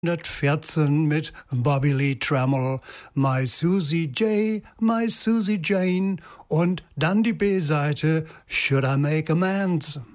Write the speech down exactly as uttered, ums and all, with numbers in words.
neunzehnhundertvierzehn mit Bobby Lee Trammell, My Susie J, My Susie Jane und dann die B-Seite Should I Make Amends?